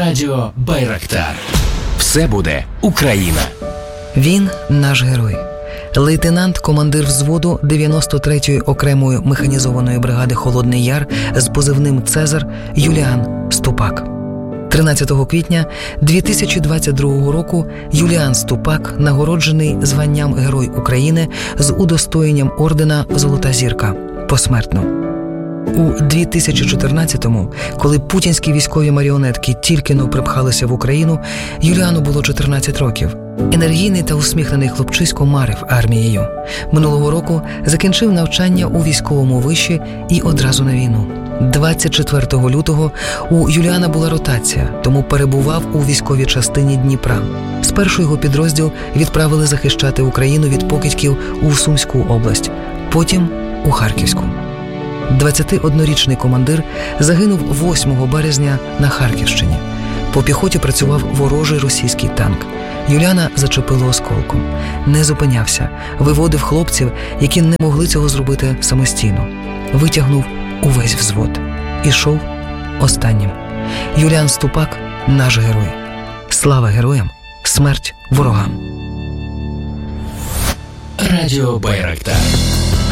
Радіо Байрактар. Все буде Україна. Він наш герой. Лейтенант-командир взводу 93-ї окремої механізованої бригади «Холодний Яр» з позивним «Цезар» Юліан Ступак. 13 квітня 2022 року Юліан Ступак нагороджений званням Герой України з удостоєнням ордена «Золота зірка» посмертно. У 2014-му, коли путінські військові маріонетки тільки-но припхалися в Україну, Юліану було 14 років. Енергійний та усміхнений хлопчисько марив армією. Минулого року закінчив навчання у військовому виші і одразу на війну. 24 лютого у Юліана була ротація, тому перебував у військовій частині Дніпра. Спершу його підрозділ відправили захищати Україну від покидьків у Сумську область, потім у Харківську. 21-річний командир загинув 8 березня на Харківщині. По піхоті працював ворожий російський танк. Юліана зачепило осколком. Не зупинявся, виводив хлопців, які не могли цього зробити самостійно. Витягнув увесь взвод. Ішов останнім. Юліан Ступак – наш герой. Слава героям, смерть ворогам. Радіо Байрактар.